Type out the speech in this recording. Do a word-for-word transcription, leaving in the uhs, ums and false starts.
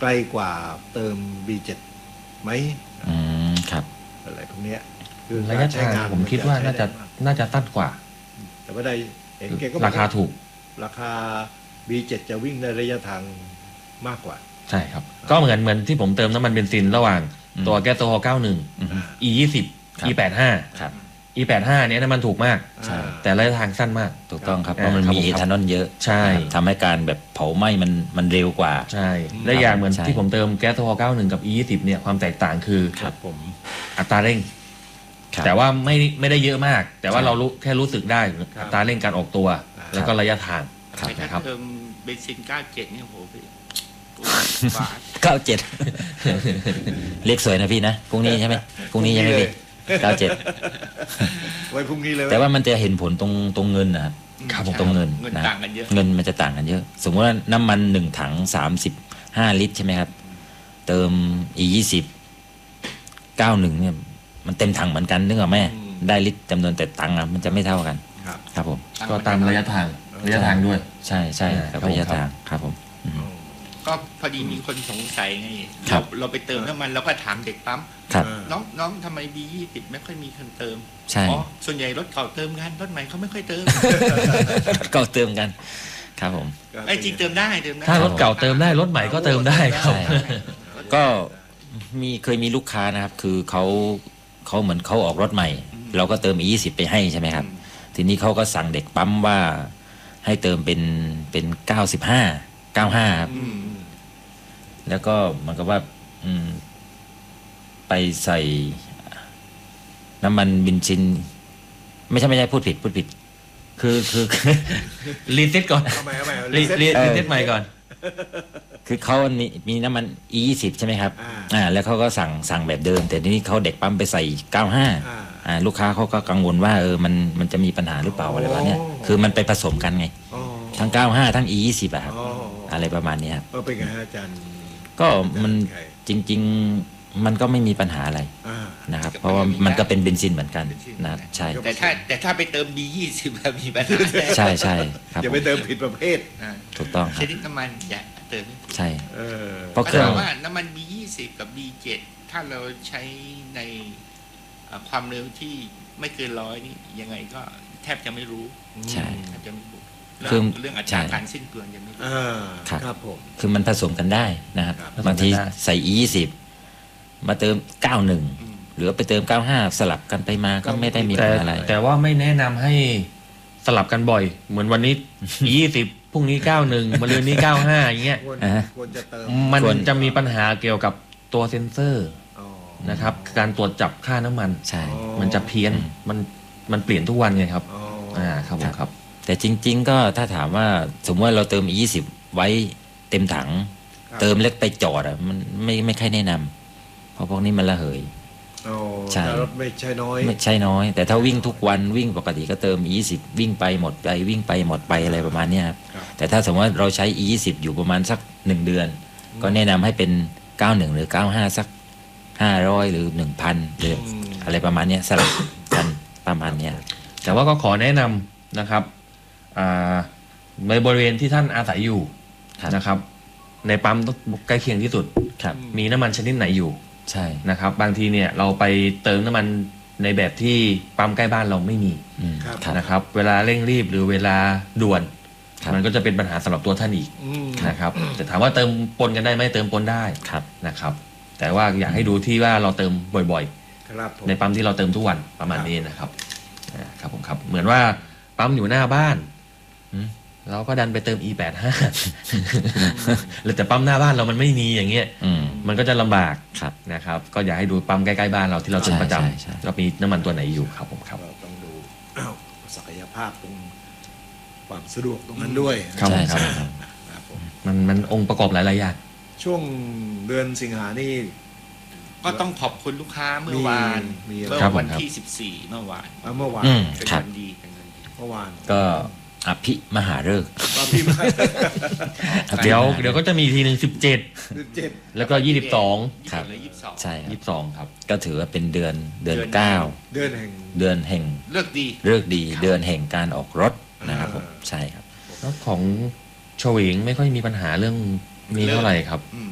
ลกว่าเติม บี เจ็ด ไหมอืมครับอะไรพวกนี้คือระยะทางผมคิดว่าน่าจะน่าจะตั้นกว่าแต่ว่าได้เห็นแกก็ราคาถูกราคา บี เจ็ด จะวิ่งในระยะทางมากกว่าใช่ครับก็เหมือนเหมือนที่ผมเติมน้ำมันเบนซินระหว่างตัวแก๊สโซฮอล์เก้าสิบเอ็ด อี ยี่สิบ อี แปดสิบห้าครับอี แปดสิบห้า เนี้ยน้ำมันถูกมากแต่ระยะทางสั้นมากถูกต้องครับเพราะมันมีเอทานอลเยอะใช่ทำให้การแบบเผาไหม้มันมันเร็วกว่าใช่และอย่างเหมือนที่ผมเติมแก๊สโซฮอล์เก้าสิบเอ็ด กับ อี ยี่สิบ เนี่ยความแตกต่างคือครับผมอัตราเร่งแต่ว่าไม่ไม่ได้เยอะมากแต่ว่าเรารู้แค่รู้สึกได้อัตราเร่งการออกตัวแล้วก็ระยะทางนะครับเติมเบนซินเก้าสิบเจ็ดเนี่ยโหพี่เก้าสิบเจ็ดเรียกสวยนะพี่นะพรุ่งนี้ใช่ไหมพรุ่งนี้ใช่ไหมพี่เก้าสิบเจ็ดไว้พรุ่งนี้เลยแต่ว่ามันจะเห็นผลตรงตรงเงินนะครับตรงเงินนะเงินมันจะต่างกันเยอะสมมติว่าน้ำมันหนึ่งถังสามสิบห้าลิตรใช่ไหมครับเติม อี ยี่สิบ เก้าสิบเอ็ดเนี่ยมันเต็มถังเหมือนกันนึกออกไหมได้ลิตรจำนวนแต่ตังค์มันจะไม่เท่ากันครับผมก็ตามระยะทางระยะทางด้วยใช่ใช่ครับระยะทางครับผมก็พอดีมีคนสงสัยไงเราเราไปเติมน้ำมันเราก็ถามเด็กปั๊มน้องน้องทำไม บี ยี่สิบ ไม่ค่อยมีคนเติมใช่อ๋อส่วนใหญ่รถเก่าเติมกันรถใหม่เขาไม่ค่อยเติมรถเก่าเติมกันครับผมไอ้จริงเติมได้เติมได้ถ้ารถเก่าเติมได้รถใหม่ก็เติมได้ครับก็มีเคยมีลูกค้านะครับคือเขาเขาเหมือนเขาออกรถใหม่เราก็เติม อี ยี่สิบ ไปให้ใช่ไหมครับทีนี้เขาก็สั่งเด็กปั๊มว่าให้เติมเป็นเป็นเก้าสิบห้า เก้าสิบห้าครับแล้วก็มันก็ว่าไปใส่น้ำมันเบนซินไม่ใช่ไม่ใช่พูดผิดพูดผิดคือคือรีเซ็ตก่อนรีรีเซ็ตใหม่ก่อนคือเขามีมีน้ำมัน อี ยี่สิบ ใช่ไหมครับอ่าแล้วเขาก็สั่งสั่งแบบเดิมแต่ทีนี้เขาเด็กปั๊มไปใส่เก้าสิบห้าอ่าลูกค้าเขาก็กังวลว่าเออมันมันจะมีปัญหาหรือเปล่าอะไรแบบนี้คือมันไปผสมกันไงทั้งเก้าสิบห้าทั้ง อี ยี่สิบ อะครับอะไรประมาณนี้ครับก็เป็นไงอาจารย์ก็มันจริงๆมันก็ไม่มีปัญหาอะไรนะครับเพราะว่ามันก็เป็นเบนซินเหมือนกันนะใช่แต่ถ้าแต่ถ้าไปเติม บี ยี่สิบ แบบมีปัญหาใช่ใช่ครับอย่าไปเติมผิดประเภทถูกต้องชนิดน้ำมันอย่าเติมใช่เพราะเครื่องว่าน้ำมัน บี ยี่สิบ กับ บี เจ็ด ถ้าเราใช้ในความเร็วที่ไม่เกินร้อยนี่ยังไงก็แทบจะไม่รู้ใช่แทบจะไม่รู้เรื่องเรื่องอัตราการสิ้นเปลืองยังไม่รู้ครับผมคือมันผสมกันได้นะครับบางทีใส่ อี ยี่สิบ มาเติมเก้าสิบเอ็ดหรือไปเติมเก้าสิบห้าสลับกันไปมาก็ไม่ได้มีปัญหาอะไรแต่ว่าไม่แนะนำให้สลับกันบ่อยเหมือนวันนี้ ยี่สิบ พรุ่งนี้เก้าสิบเอ็ดมะรืนนี้เก้าสิบห้าอย่างเงี้ยมันจะมีปัญหาเกี่ยวกับตัวเซ็นเซอร์นะครับการตรวจจับค่าน้ำมันใช่มันจะเพี้ยนมันมันเปลี่ยนทุกวันไงครับอ่าครับผมครับแต่จริงๆก็ถ้าถามว่าสมมติว่าเราเติม ยี่สิบ ไว้เต็มถังเติมเล็กไปจอดอ่ะมันไม่ไม่ค่อยแนะนำเพราะพวกนี้มันระเหยใช่รถไม่ใช่น้อยไม่ใช่น้อยแต่ถ้าวิ่งทุกวันวิ่งปกติก็เติม ยี่สิบ วิ่งไปหมดไปวิ่งไปหมดไปอะไรประมาณนี้ครับแต่ถ้าสมมติว่าเราใช้ ยี่สิบ อยู่ประมาณสักหนึ่งเดือนก็แนะนำให้เป็นเก้าสิบเอ็ดหรือเก้าสิบห้าสักห้าร้อยหรือ หนึ่งพัน หรืออะไรประมาณนี้สลับกันประมาณนี้แต่ว่าก็ขอแนะนำนะครับในบริเวณที่ท่านอาศัยอยู่นะครับในปั๊มใกล้เคียงที่สุดมีน้ำมันชนิดไหนอยู่ใช่นะครับบางทีเนี่ยเราไปเติมน้ำมันในแบบที่ปั๊มใกล้บ้านเราไม่มีนะครับเวลาเร่งรีบหรือเวลาด่วนมันก็จะเป็นปัญหาสำหรับตัวท่านอีกนะครับแต่ถามว่าเติมปนกันได้ไหมเติมปนได้นะครับแต่ว่าอยากให้ดูที่ว่าเราเติมบ่อยๆในปั๊มที่เราเติมทุกวันประมาณนี้นะครับครับผมครับเหมือนว่าปั๊มอยู่หน้าบ้านเราก็ดันไปเติม อี แปดสิบห้า แล้วแต่ปั๊มหน้าบ้านเรามันไม่มีอย่างเงี้ยมันก็จะลำบากนะครับก็อยากให้ดูปั๊มใกล้ๆบ้านเราที่เราเติมประจำเรามีน้ำมันตัวไหนอยู่ครับผมครับต้องดูศักยภาพตรงความสะดวกตรงนั้นด้วยครับมันมันองค์ประกอบหลายๆอย่างช่วงเดือนสิงหานี่ก็ต้องขอบคุณลูกค้าเมื่อวานเมื่อวันที่สิบสี่เมื่อวานเมื่อวานเป็นวันดีเป็นวันดีเมื่อวานก็อภิมหาฤกษ์เดี๋ยวเดี๋ยวก็จะมีทีหนึ่งสิบเจ็ดแล้วก็ยี่สิบสองครับใช่ยี่สิบสองครับก็ถือว่าเป็นเดือนเดือนเก้าเดือนแห่งเดือนแห่งเลิกดีเลิกดีเดือนแห่งการออกรถนะครับผมใช่ครับแล้วของเฉวงไม่ค่อยมีปัญหาเรื่องนี้เท่าไหร่ครับ